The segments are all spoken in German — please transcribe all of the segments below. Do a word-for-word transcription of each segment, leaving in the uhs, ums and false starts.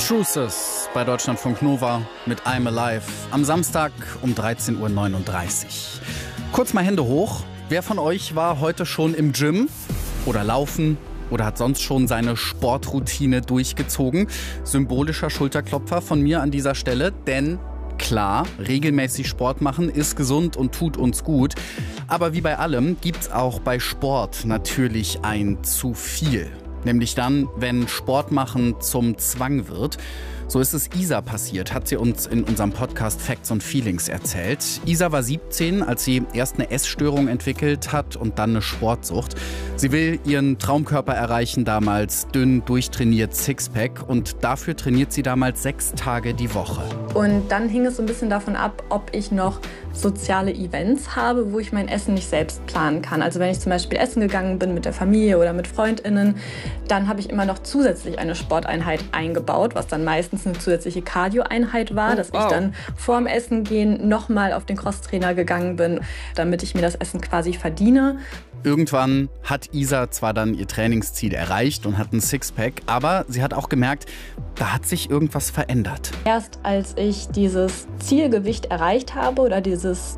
Cruises bei Deutschlandfunk Nova mit I'm Alive am Samstag um dreizehn Uhr neununddreißig. Kurz mal Hände hoch. Wer von euch war heute schon im Gym oder laufen oder hat sonst schon seine Sportroutine durchgezogen? Symbolischer Schulterklopfer von mir an dieser Stelle, denn klar, regelmäßig Sport machen ist gesund und tut uns gut. Aber wie bei allem gibt's auch bei Sport natürlich ein zu viel. Nämlich dann, wenn Sport machen zum Zwang wird. So ist es Isa passiert, hat sie uns in unserem Podcast Facts und Feelings erzählt. Isa war siebzehn, als sie erst eine Essstörung entwickelt hat und dann eine Sportsucht. Sie will ihren Traumkörper erreichen, damals dünn, durchtrainiert, Sixpack. Und dafür trainiert sie damals sechs Tage die Woche. Und dann hing es so ein bisschen davon ab, ob ich noch soziale Events habe, wo ich mein Essen nicht selbst planen kann. Also wenn ich zum Beispiel essen gegangen bin mit der Familie oder mit FreundInnen, dann habe ich immer noch zusätzlich eine Sporteinheit eingebaut, was dann meistens eine zusätzliche Cardio-Einheit war, oh, dass wow. ich dann vorm Essen gehen nochmal auf den Crosstrainer gegangen bin, damit ich mir das Essen quasi verdiene. Irgendwann hat Isa zwar dann ihr Trainingsziel erreicht und hat ein Sixpack, aber sie hat auch gemerkt, da hat sich irgendwas verändert. Erst als ich dieses Zielgewicht erreicht habe oder dieses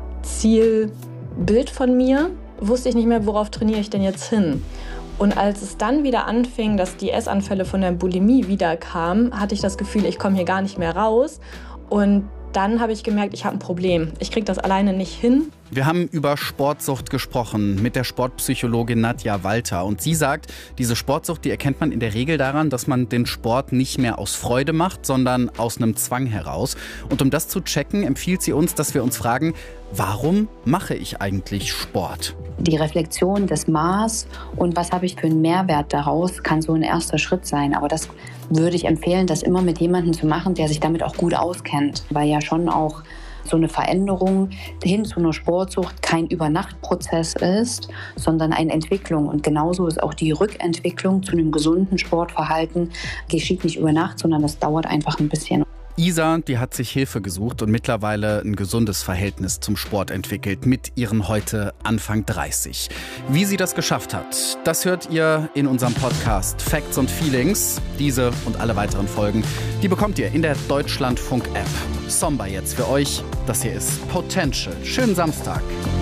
Zielbild von mir, wusste ich nicht mehr, worauf trainiere ich denn jetzt hin. Und als es dann wieder anfing, dass die Essanfälle von der Bulimie wieder kamen, hatte ich das Gefühl, ich komme hier gar nicht mehr raus. Und dann habe ich gemerkt, ich habe ein Problem. Ich kriege das alleine nicht hin. Wir haben über Sportsucht gesprochen mit der Sportpsychologin Nadja Walter. Und sie sagt, diese Sportsucht, die erkennt man in der Regel daran, dass man den Sport nicht mehr aus Freude macht, sondern aus einem Zwang heraus. Und um das zu checken, empfiehlt sie uns, dass wir uns fragen, warum mache ich eigentlich Sport? Die Reflexion, das Maß und was habe ich für einen Mehrwert daraus, kann so ein erster Schritt sein. Aber das würde ich empfehlen, das immer mit jemandem zu machen, der sich damit auch gut auskennt. Weil ja schon auch so eine Veränderung hin zu einer Sportsucht kein Übernachtprozess ist, sondern eine Entwicklung. Und genauso ist auch die Rückentwicklung zu einem gesunden Sportverhalten geschieht nicht über Nacht, sondern das dauert einfach ein bisschen. Isa, die hat sich Hilfe gesucht und mittlerweile ein gesundes Verhältnis zum Sport entwickelt mit ihren heute Anfang dreißig. Wie sie das geschafft hat, das hört ihr in unserem Podcast Facts und Feelings. Diese und alle weiteren Folgen, die bekommt ihr in der Deutschlandfunk-App. Somber jetzt für euch. Das hier ist Potential. Schönen Samstag.